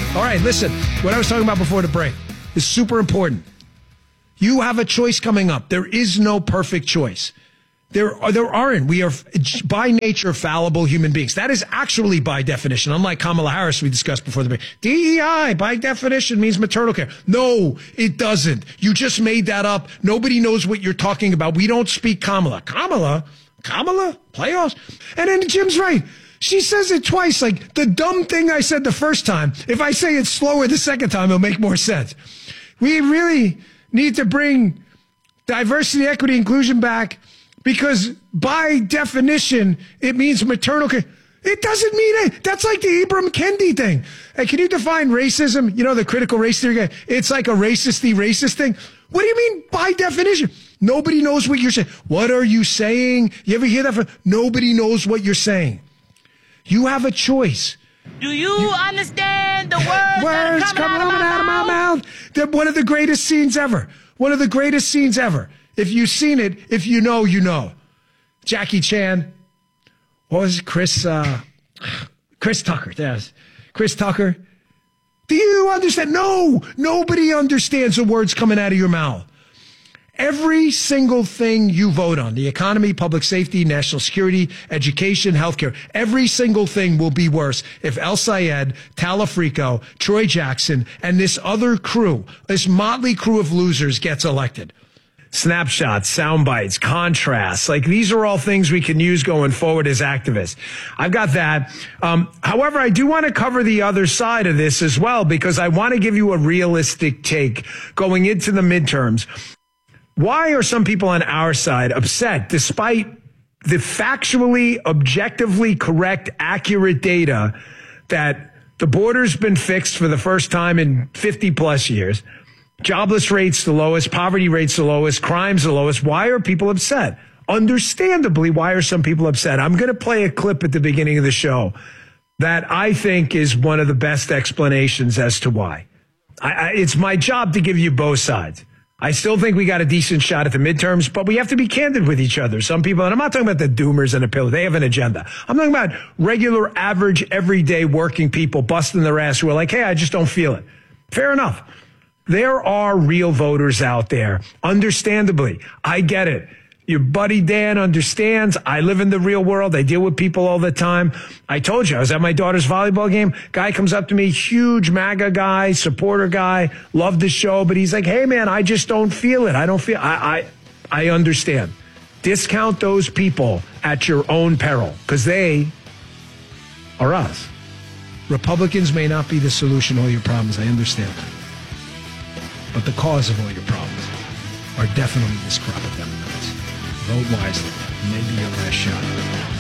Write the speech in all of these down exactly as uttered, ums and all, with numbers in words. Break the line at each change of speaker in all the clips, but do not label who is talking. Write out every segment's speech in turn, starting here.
All right, listen. What I was talking about before the break is super important. You have a choice coming up. There is no perfect choice. There are, there aren't. We are, by nature, fallible human beings. That is actually by definition, unlike Kamala Harris we discussed before the break. D E I, by definition, means maternal care. No, it doesn't. You just made that up. Nobody knows what you're talking about. We don't speak Kamala. Kamala? Kamala? Playoffs? And then Jim's right. She says it twice, like the dumb thing I said the first time. If I say it slower the second time, it'll make more sense. We really need to bring diversity, equity, inclusion back. Because by definition, it means maternal care. It doesn't mean it. That's like the Ibram Kendi thing. Hey, can you define racism? You know, the critical race theory guy. It's like a racist-y racist thing. What do you mean by definition? Nobody knows what you're saying. What are you saying? You ever hear that from? Nobody knows what you're saying. You have a choice.
Do you, you understand the words,
words
that are coming,
coming out, of my, out of my mouth? They're one of the greatest scenes ever. One of the greatest scenes ever. If you've seen it, if you know, you know. Jackie Chan. What was it? Chris, uh, Chris Tucker. Yes. Chris Tucker. Do you understand? No, nobody understands the words coming out of your mouth. Every single thing you vote on, the economy, public safety, national security, education, healthcare, every single thing will be worse if El Sayed, Talafrico, Troy Jackson, and this other crew, this motley crew of losers gets elected. Snapshots, sound bites, contrasts. Like, these are all things we can use going forward as activists. I've got that. Um, however, I do want to cover the other side of this as well, because I want to give you a realistic take going into the midterms. Why are some people on our side upset despite the factually, objectively correct, accurate data that the border's been fixed for the first time in fifty plus years? Jobless rates the lowest, poverty rates the lowest, crime's the lowest. Why are people upset? Understandably, why are some people upset? I'm going to play a clip at the beginning of the show that I think is one of the best explanations as to why. I, I, it's my job to give you both sides. I still think we got a decent shot at the midterms, but we have to be candid with each other. Some people, and I'm not talking about the doomers and the pillars, they have an agenda. I'm talking about regular, average, everyday working people busting their ass who are like, hey, I just don't feel it. Fair enough. There are real voters out there. Understandably, I get it. Your buddy Dan understands. I live in the real world. I deal with people all the time. I told you, I was at my daughter's volleyball game. Guy comes up to me, huge MAGA guy, supporter guy, loved the show, but he's like, hey, man, I just don't feel it. I don't feel I I, I understand. Discount those people at your own peril, because they are us. Republicans may not be the solution to all your problems. I understand that. But the cause of all your problems are definitely this crop of Democrats. Vote wisely. Maybe your last shot.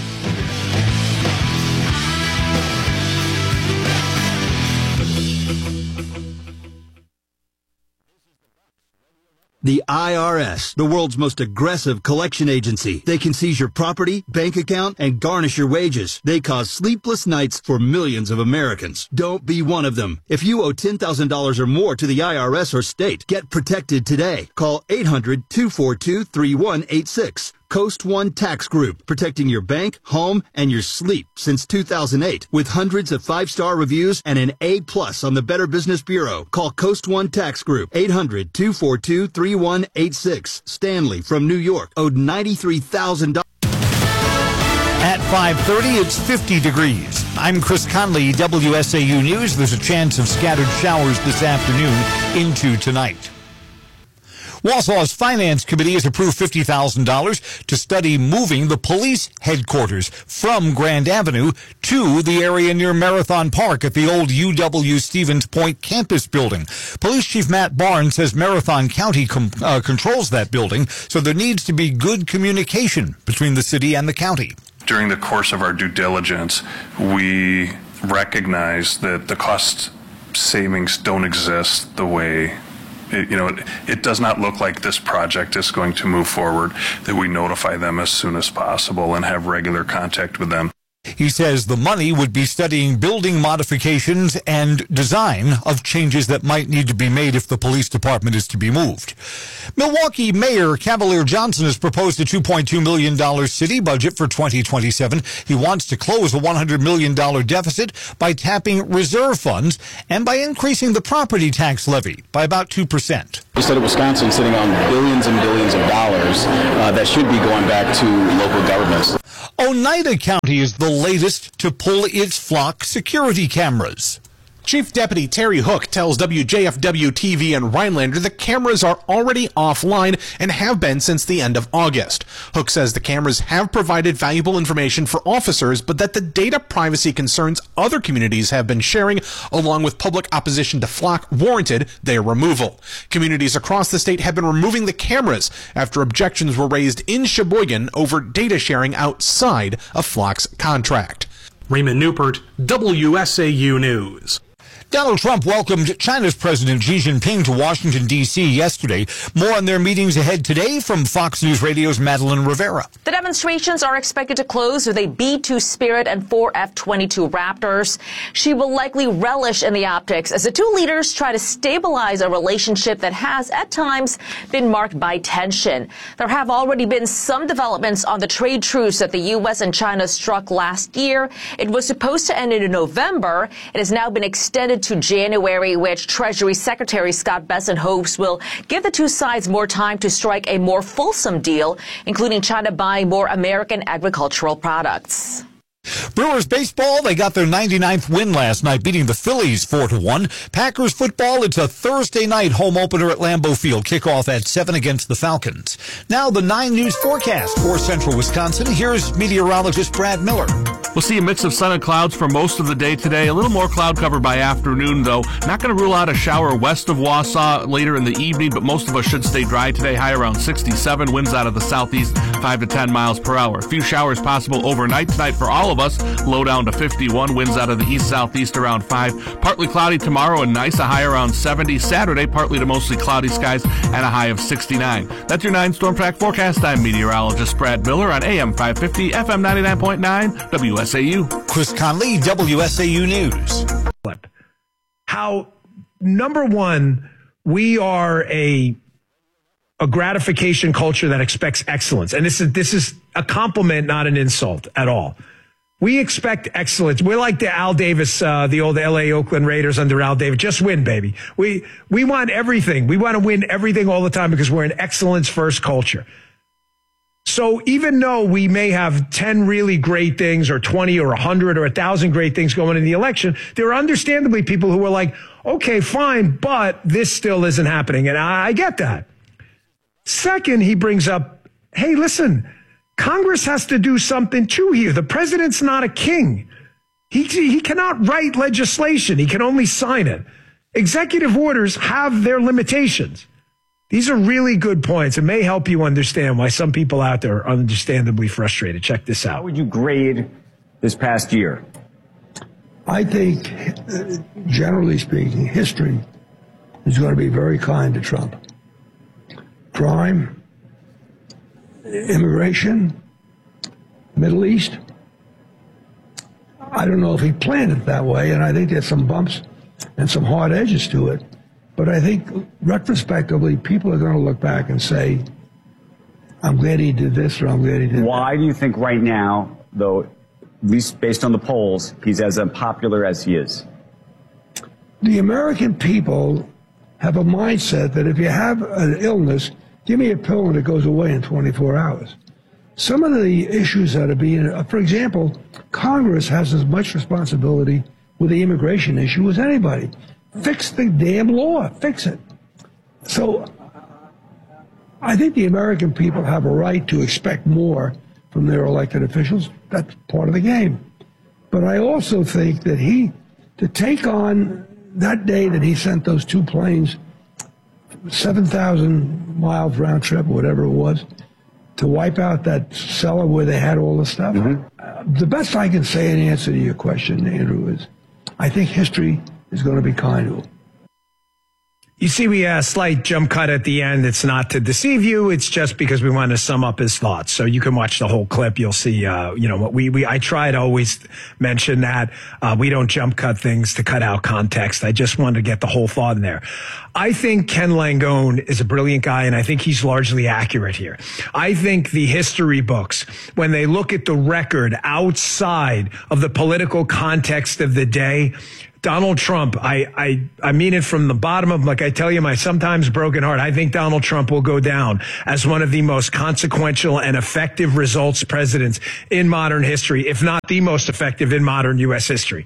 The I R S, the world's most aggressive collection agency. They can seize your property, bank account, and garnish your wages. They cause sleepless nights for millions of Americans. Don't be one of them. If you owe ten thousand dollars or more to the I R S or state, get protected today. Call eight hundred, two four two, three one eight six. Coast One Tax Group, protecting your bank, home, and your sleep since two thousand eight. With hundreds of five-star reviews and an A plus on the Better Business Bureau. Call Coast One Tax Group, eight hundred, two four two, three one eight six. Stanley from New York owed ninety-three thousand dollars.
At five thirty, it's fifty degrees. I'm Chris Conley, W S A U News. There's a chance of scattered showers this afternoon into tonight. Wausau's Finance Committee has approved fifty thousand dollars to study moving the police headquarters from Grand Avenue to the area near Marathon Park at the old U W Stevens Point campus building. Police Chief Matt Barnes says Marathon County com- uh, controls that building, so there needs to be good communication between the city and the county.
During the course of our due diligence, we recognize that the cost savings don't exist the way It, you know, it, it does not look like this project is going to move forward, that we notify them as soon as possible and have regular contact with them.
He says the money would be studying building modifications and design of changes that might need to be made if the police department is to be moved. Milwaukee Mayor Cavalier Johnson has proposed a two point two million dollars city budget for twenty twenty-seven. He wants to close a one hundred million dollars deficit by tapping reserve funds and by increasing the property tax levy by about two percent.
The state of Wisconsin sitting on billions and billions of dollars uh, that should be going back to local governments.
Oneida County is the latest to pull its flock security cameras.
Chief Deputy Terry Hook tells W J F W T V in Rhinelander the cameras are already offline and have been since the end of August. Hook says the cameras have provided valuable information for officers, but that the data privacy concerns other communities have been sharing, along with public opposition to flock, warranted their removal. Communities across the state have been removing the cameras after objections were raised in Sheboygan over data sharing outside of flock's contract.
Raymond Newport, W S A U News.
Donald Trump welcomed China's President Xi Jinping to Washington, D C yesterday. More on their meetings ahead today from Fox News Radio's Madeline Rivera.
The demonstrations are expected to close with a B two Spirit and four F twenty-two Raptors. She will likely relish in the optics as the two leaders try to stabilize a relationship that has, at times, been marked by tension. There have already been some developments on the trade truce that the U S and China struck last year. It was supposed to end in November. It has now been extended to January, which Treasury Secretary Scott Bessent hopes will give the two sides more time to strike a more fulsome deal, including China buying more American agricultural products.
Brewers baseball, they got their ninety-ninth win last night, beating the Phillies four to one. Packers football, it's a Thursday night home opener at Lambeau Field. Kickoff at seven against the Falcons. Now the nine News forecast for central Wisconsin. Here's meteorologist Brad Miller.
We'll see a mix of sun and clouds for most of the day today. A little more cloud cover by afternoon, though. Not going to rule out a shower west of Wausau later in the evening, but most of us should stay dry today. High around sixty-seven. Winds out of the southeast, five to ten miles per hour. A few showers possible overnight tonight for all of us. Low down to fifty-one. Winds out of the east-southeast around five. Partly cloudy tomorrow and nice. A high around seventy. Saturday, partly to mostly cloudy skies and a high of sixty-nine. That's your nine Storm Track forecast. I'm meteorologist Brad Miller on A M five fifty, F M ninety-nine point nine, W S A U.
Chris Conley, W S A U News.
How, number one, we are a a gratification culture that expects excellence. And this is this is a compliment, not an insult at all. We expect excellence. We're like the Al Davis, uh, the old L A Oakland Raiders under Al Davis. Just win, baby. We we want everything. We want to win everything all the time because we're an excellence-first culture. So even though we may have ten really great things or twenty or one hundred or one thousand great things going in the election, there are understandably people who are like, okay, fine, but this still isn't happening. And I, I get that. Second, he brings up, hey, listen, Congress has to do something too here. The president's not a king. He, he cannot write legislation. He can only sign it. Executive orders have their limitations. These are really good points. It may help you understand why some people out there are understandably frustrated. Check this out.
How would you grade this past year?
I think, generally speaking, history is going to be very kind to Trump. Crime, immigration, Middle East. I don't know if he planned it that way, and I think there's some bumps and some hard edges to it. But I think retrospectively, people are going to look back and say, I'm glad he did this or I'm glad he did that.
Why do you think right now, though, at least based on the polls, he's as unpopular as he is?
The American people have a mindset that if you have an illness, give me a pill and it goes away in twenty-four hours. Some of the issues that are being, for example, Congress has as much responsibility with the immigration issue as anybody. Fix the damn law. Fix it. So I think the American people have a right to expect more from their elected officials. That's part of the game. But I also think that he, to take on that day that he sent those two planes, seven thousand miles round trip, whatever it was, to wipe out that cellar where they had all the stuff. Mm-hmm. uh, the best I can say in answer to your question, Andrew, is I think history is going to be kind to him.
You see, we have a slight jump cut at the end. It's not to deceive you. It's just because we want to sum up his thoughts. So you can watch the whole clip. You'll see, uh, you know, what we, we, I try to always mention that, uh, we don't jump cut things to cut out context. I just wanted to get the whole thought in there. I think Ken Langone is a brilliant guy, and I think he's largely accurate here. I think the history books, when they look at the record outside of the political context of the day, Donald Trump, I, I, I mean it from the bottom of, like I tell you, my sometimes broken heart. I think Donald Trump will go down as one of the most consequential and effective results presidents in modern history, if not the most effective in modern U S history.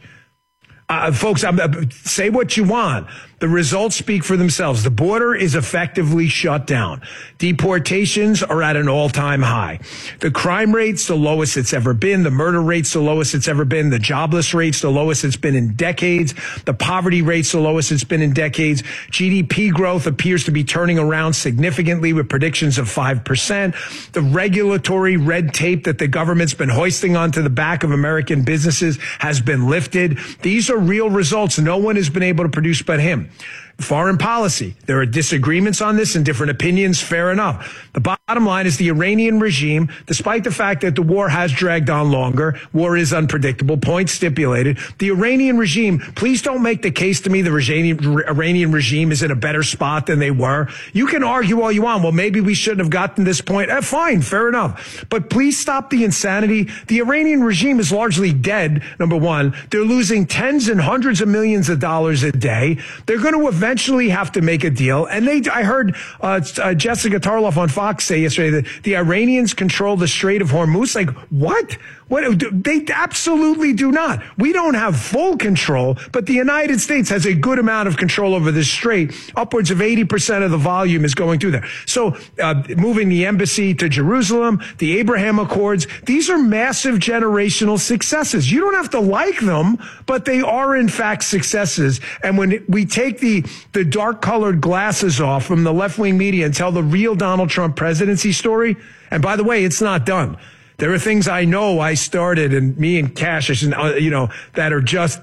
Uh, folks, I'm, uh, say what you want. The results speak for themselves. The border is effectively shut down. Deportations are at an all-time high. The crime rate's the lowest it's ever been. The murder rate's the lowest it's ever been. The jobless rate's the lowest it's been in decades. The poverty rate's the lowest it's been in decades. G D P growth appears to be turning around significantly with predictions of five percent. The regulatory red tape that the government's been hoisting onto the back of American businesses has been lifted. These are real results no one has been able to produce but him. Foreign policy. There are disagreements on this and different opinions. Fair enough. The bottom line is the Iranian regime, despite the fact that the war has dragged on longer, war is unpredictable, point stipulated. The Iranian regime, please don't make the case to me the Iranian regime is in a better spot than they were. You can argue all you want. Well, maybe we shouldn't have gotten to this point. Eh, fine, fair enough. But please stop the insanity. The Iranian regime is largely dead, number one. They're losing tens and hundreds of millions of dollars a day. They're going to eventually have to make a deal. And they, I heard uh, uh, Jessica Tarloff on Fox say yesterday that the Iranians control the Strait of Hormuz. Like, what? What? They absolutely do not. We don't have full control, but the United States has a good amount of control over this strait. Upwards of eighty percent of the volume is going through there. So uh, moving the embassy to Jerusalem, the Abraham Accords, these are massive generational successes. You don't have to like them, but they are in fact successes. And when we take the, the dark colored glasses off from the left wing media and tell the real Donald Trump presidency story, and by the way, it's not done. There are things I know I started, and me and Cash, you know, that are just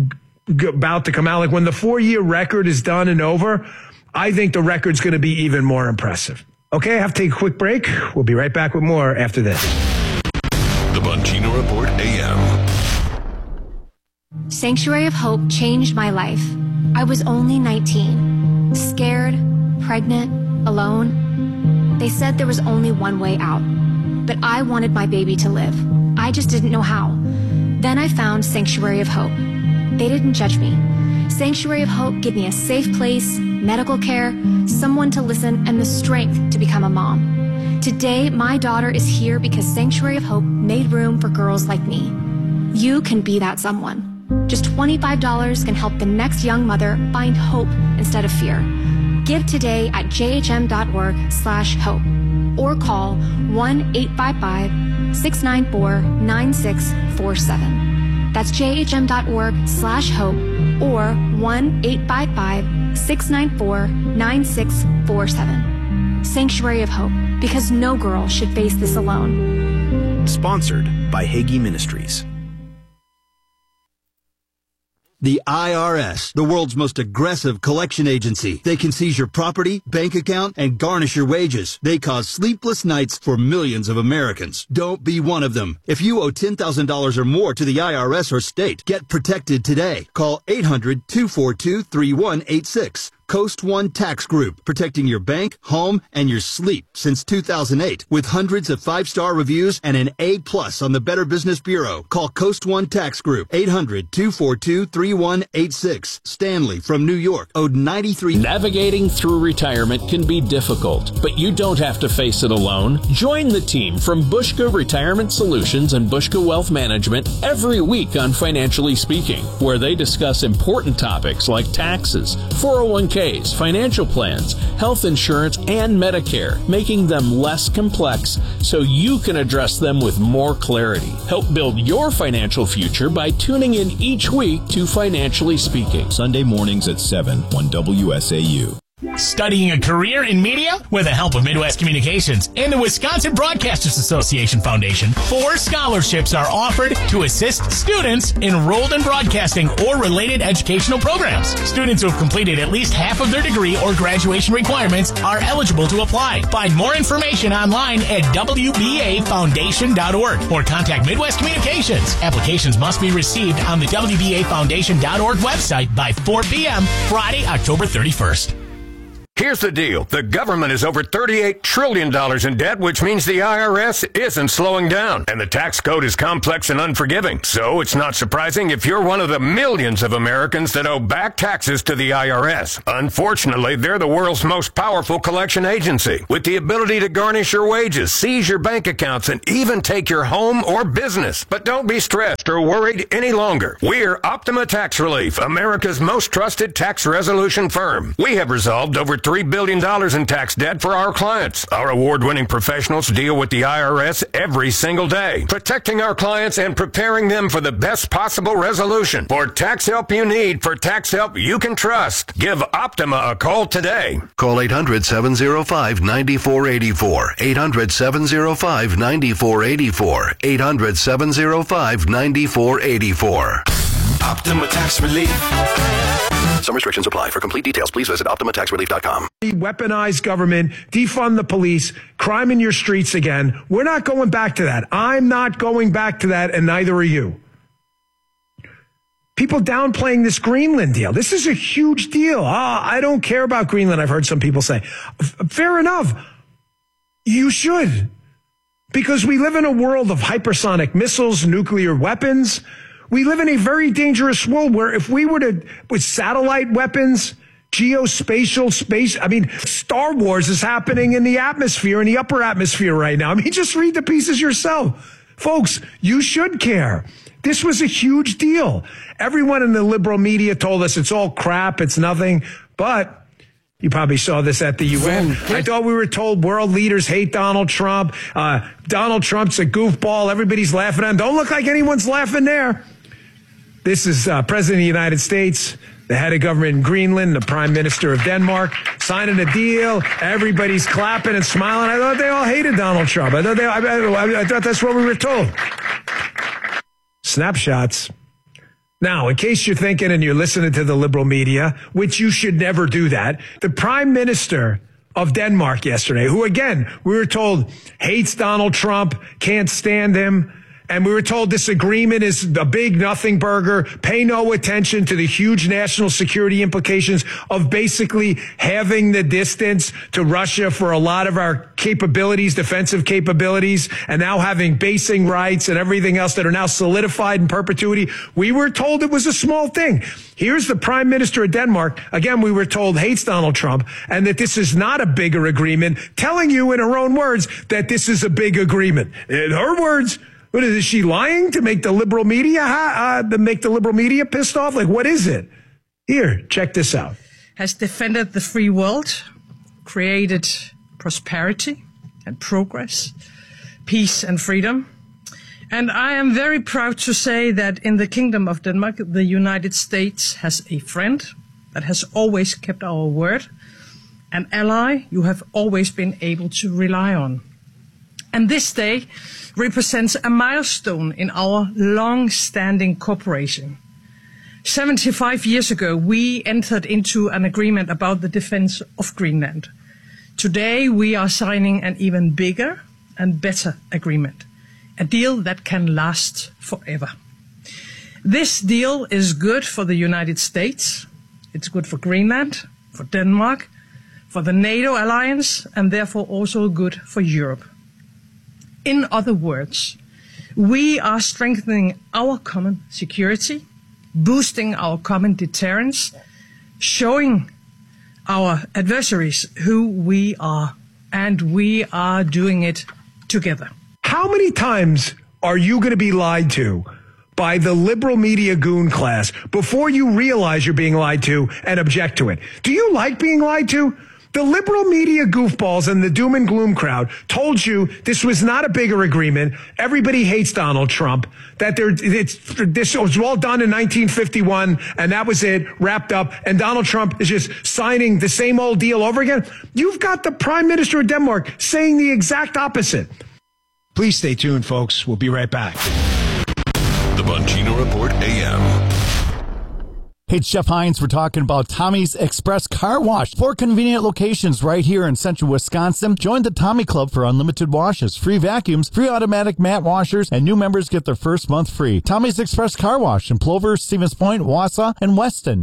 g- about to come out. Like when the four-year record is done and over, I think the record's going to be even more impressive. Okay, I have to take a quick break. We'll be right back with more after this.
The Bongino Report A M.
Sanctuary of Hope changed my life. I was only nineteen, scared, pregnant, alone. They said there was only one way out. But I wanted my baby to live. I just didn't know how. Then I found Sanctuary of Hope. They didn't judge me. Sanctuary of Hope gave me a safe place, medical care, someone to listen, and the strength to become a mom. Today, my daughter is here because Sanctuary of Hope made room for girls like me. You can be that someone. Just twenty-five dollars can help the next young mother find hope instead of fear. Give today at jhm.org slash hope. Or call one eight five five, six nine four, nine six four seven. That's jhm.org slash hope or one eight five five, six nine four, nine six four seven. Sanctuary of Hope, because no girl should face this alone.
Sponsored by Hagee Ministries.
The I R S, the world's most aggressive collection agency. They can seize your property, bank account, and garnish your wages. They cause sleepless nights for millions of Americans. Don't be one of them. If you owe ten thousand dollars or more to the I R S or state, get protected today. Call eight hundred, two four two, three one eight six. Coast One Tax Group, protecting your bank, home, and your sleep since two thousand eight. With hundreds of five-star reviews and an A plus on the Better Business Bureau. Call Coast One Tax Group, eight hundred, two four two, three one eight six. Stanley from New York owed ninety-three.
Navigating through retirement can be difficult, but you don't have to face it alone. Join the team from Bushka Retirement Solutions and Bushka Wealth Management every week on Financially Speaking, where they discuss important topics like taxes, four oh one k, financial plans, health insurance, and Medicare, making them less complex so you can address them with more clarity. Help build your financial future by tuning in each week to Financially Speaking.
Sunday mornings at seven on W S A U.
Studying a career in media? With the help of Midwest Communications and the Wisconsin Broadcasters Association Foundation, four scholarships are offered to assist students enrolled in broadcasting or related educational programs. Students who have completed at least half of their degree or graduation requirements are eligible to apply. Find more information online at w b a foundation dot org or contact Midwest Communications. Applications must be received on the w b a foundation dot org website by four p.m. Friday, October thirty-first.
Here's the deal. The government is over thirty-eight trillion dollars in debt, which means the I R S isn't slowing down. And the tax code is complex and unforgiving. So it's not surprising if you're one of the millions of Americans that owe back taxes to the I R S. Unfortunately, they're the world's most powerful collection agency, with the ability to garnish your wages, seize your bank accounts, and even take your home or business. But don't be stressed or worried any longer. We're Optima Tax Relief, America's most trusted tax resolution firm. We have resolved over three billion dollars in tax debt for our clients. Our award-winning professionals deal with the I R S every single day, protecting our clients and preparing them for the best possible resolution. For tax help you need, for tax help you can trust, give Optima a call today.
Call eight hundred, seven oh five, nine four eight four. eight hundred, seven oh five, nine four eight four. eight hundred, seven oh five, nine four eight four.
Optima Tax Relief.
Some restrictions apply. For complete details, please visit optima tax relief dot com.
Weaponized government, defund the police, crime in your streets again. We're not going back to that. I'm not going back to that, and neither are you. People downplaying this Greenland deal. This is a huge deal. Oh, I don't care about Greenland, I've heard some people say. Fair enough. You should. Because we live in a world of hypersonic missiles, nuclear weapons. We live in a very dangerous world where if we were to, with satellite weapons, geospatial space, I mean, Star Wars is happening in the atmosphere, in the upper atmosphere right now. I mean, just read the pieces yourself. Folks, you should care. This was a huge deal. Everyone in the liberal media told us it's all crap, it's nothing, but you probably saw this at the U N. I thought we were told world leaders hate Donald Trump. Uh, Donald Trump's a goofball. Everybody's laughing at him. Don't look like anyone's laughing there. This is uh, President of the United States, the head of government in Greenland, the Prime Minister of Denmark, signing a deal. Everybody's clapping and smiling. I thought they all hated Donald Trump. I thought, they, I, I, I thought that's what we were told. Snapshots. Now, in case you're thinking and you're listening to the liberal media, which you should never do that, the Prime Minister of Denmark yesterday, who, again, we were told hates Donald Trump, can't stand him, and we were told this agreement is a big nothing burger. Pay no attention to the huge national security implications of basically having the distance to Russia for a lot of our capabilities, defensive capabilities, and now having basing rights and everything else that are now solidified in perpetuity. We were told it was a small thing. Here's the Prime Minister of Denmark. Again, we were told hates Donald Trump and that this is not a bigger agreement, telling you in her own words that this is a big agreement. In her words, what is, is she lying to make the liberal media uh, to make the liberal media pissed off? Like, what is it? Here, check this out.
Has defended the free world, created prosperity and progress, peace and freedom. And I am very proud to say that in the Kingdom of Denmark, the United States has a friend that has always kept our word, an ally you have always been able to rely on. And this day represents a milestone in our long-standing cooperation. seventy-five years ago, we entered into an agreement about the defense of Greenland. Today, we are signing an even bigger and better agreement, a deal that can last forever. This deal is good for the United States, it's good for Greenland, for Denmark, for the NATO alliance, and therefore also good for Europe. In other words, we are strengthening our common security, boosting our common deterrence, showing our adversaries who we are, and we are doing it together.
How many times are you going to be lied to by the liberal media goon class before you realize you're being lied to and object to it? Do you like being lied to? The liberal media goofballs and the doom and gloom crowd told you this was not a bigger agreement. Everybody hates Donald Trump. That there, it's, this was all done in nineteen fifty-one, and that was it, wrapped up. And Donald Trump is just signing the same old deal over again. You've got the Prime Minister of Denmark saying the exact opposite. Please stay tuned, folks. We'll be right back.
The Bongino Report A M.
Hey, it's Jeff Hines. We're talking about Tommy's Express Car Wash. Four convenient locations right here in central Wisconsin. Join the Tommy Club for unlimited washes, free vacuums, free automatic mat washers, and new members get their first month free. Tommy's Express Car Wash in Plover, Stevens Point, Wausau, and Weston.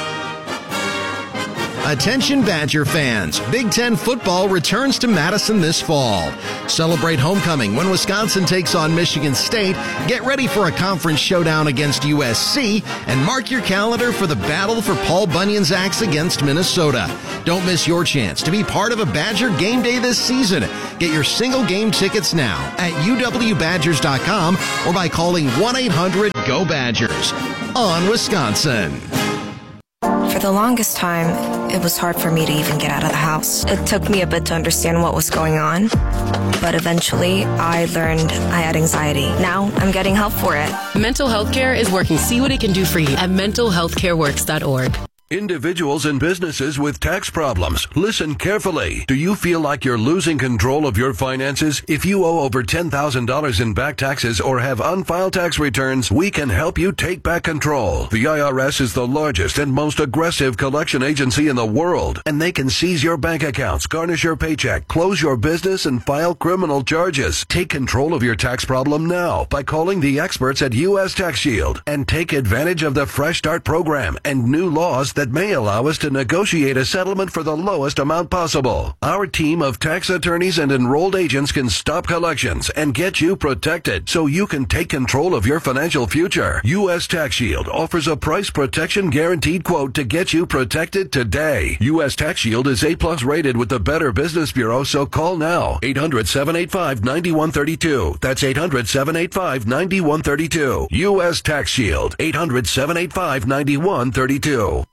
Attention Badger fans, Big Ten football returns to Madison this fall. Celebrate homecoming when Wisconsin takes on Michigan State, get ready for a conference showdown against U S C, and mark your calendar for the battle for Paul Bunyan's axe against Minnesota. Don't miss your chance to be part of a Badger game day this season. Get your single game tickets now at U W Badgers dot com or by calling one eight hundred G O Badgers. On Wisconsin.
For the longest time, it was hard for me to even get out of the house. It took me a bit to understand what was going on, but eventually I learned I had anxiety. Now I'm getting help for it.
Mental health care is working. See what it can do for you at mental health care works dot org.
Individuals and businesses with tax problems, listen carefully. Do you feel like you're losing control of your finances? If you owe over ten thousand dollars in back taxes or have unfiled tax returns, we can help you take back control. The I R S is the largest and most aggressive collection agency in the world, and they can seize your bank accounts, garnish your paycheck, close your business, and file criminal charges. Take control of your tax problem now by calling the experts at U S Tax Shield and take advantage of the Fresh Start program and new laws that that may allow us to negotiate a settlement for the lowest amount possible. Our team of tax attorneys and enrolled agents can stop collections and get you protected so you can take control of your financial future. U S Tax Shield offers a price protection guaranteed quote to get you protected today. U S Tax Shield is A plus rated with the Better Business Bureau, so call now. eight hundred, seven eight five, nine one three two. That's eight hundred, seven eight five, nine one three two. U S Tax Shield. eight hundred, seven eight five, nine one three two.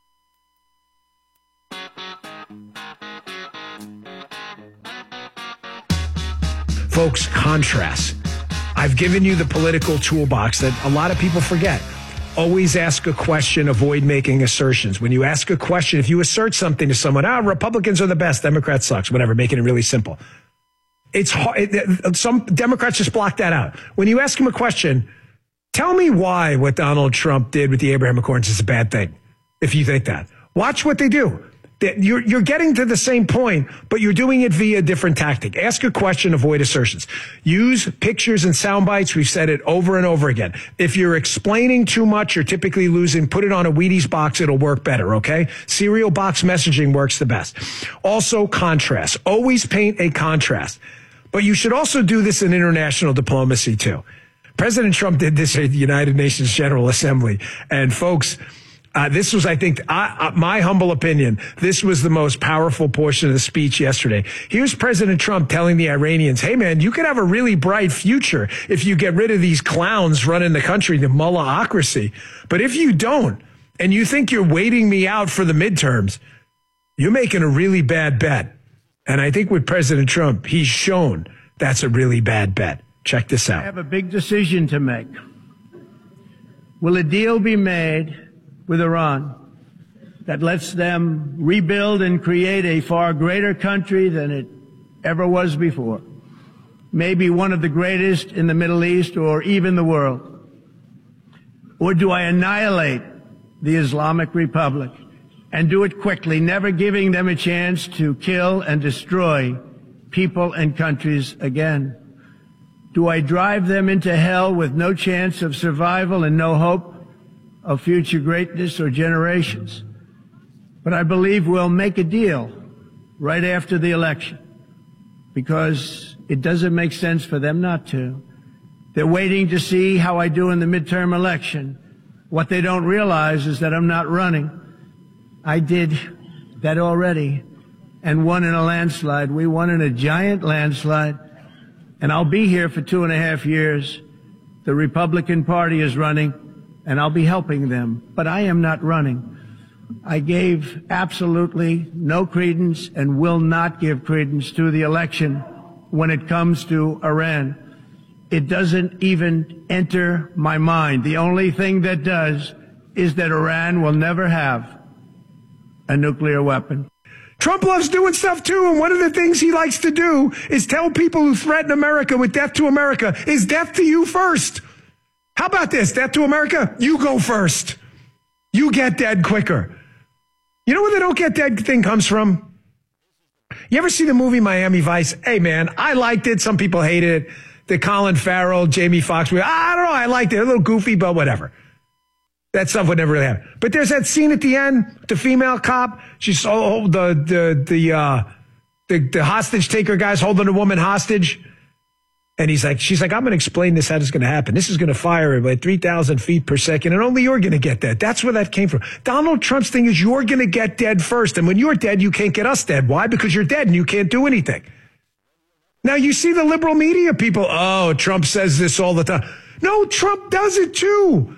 Folks, contrast. I've given you the political toolbox that a lot of people forget. Always ask a question, avoid making assertions. When you ask a question, if you assert something to someone, ah, Republicans are the best, Democrats sucks, whatever, making it really simple. It's hard. It, some Democrats just block that out. When you ask them a question, tell me why what Donald Trump did with the Abraham Accords is a bad thing, if you think that. Watch what they do. You're, you're getting to the same point, but you're doing it via a different tactic. Ask a question, avoid assertions. Use pictures and sound bites. We've said it over and over again. If you're explaining too much, you're typically losing. Put it on a Wheaties box. It'll work better, okay? Cereal box messaging works the best. Also, contrast. Always paint a contrast. But you should also do this in international diplomacy, too. President Trump did this at the United Nations General Assembly. And, folks, Uh, this was, I think, uh, my humble opinion, this was the most powerful portion of the speech yesterday. Here's President Trump telling the Iranians, hey, man, you could have a really bright future if you get rid of these clowns running the country, the mullahocracy. But if you don't, and you think you're waiting me out for the midterms, you're making a really bad bet. And I think with President Trump, he's shown that's a really bad bet. Check this out.
I have a big decision to make. Will a deal be made with Iran that lets them rebuild and create a far greater country than it ever was before? Maybe one of the greatest in the Middle East or even the world. Or do I annihilate the Islamic Republic and do it quickly, never giving them a chance to kill and destroy people and countries again? Do I drive them into hell with no chance of survival and no hope of future greatness or generations? But I believe we'll make a deal right after the election, because it doesn't make sense for them not to. They're waiting to see how I do in the midterm election. What they don't realize is that I'm not running. I did that already and won in a landslide. We won in a giant landslide, and I'll be here for two and a half years. The Republican Party is running, and I'll be helping them, but I am not running. I gave absolutely no credence and will not give credence to the election when it comes to Iran. It doesn't even enter my mind. The only thing that does is that Iran will never have a nuclear weapon.
Trump loves doing stuff too, and one of the things he likes to do is tell people who threaten America with death to America is death to you first. How about this? Death to America? You go first. You get dead quicker. You know where the don't get dead thing comes from? You ever see the movie Miami Vice? Hey, man, I liked it. Some people hated it. The Colin Farrell, Jamie Foxx movie. I don't know. I liked it. A little goofy, but whatever. That stuff would never really happen. But there's that scene at the end, the female cop. She's oh, the the the uh, the the hostage taker guy's holding a woman hostage, and he's like, she's like, I'm going to explain this how this is going to happen. This is going to fire him at three thousand feet per second, and only you're going to get dead. That's where that came from. Donald Trump's thing is you're going to get dead first, and when you're dead, you can't get us dead. Why? Because you're dead and you can't do anything. Now you see the liberal media people. Oh, Trump says this all the time. No, Trump does it too.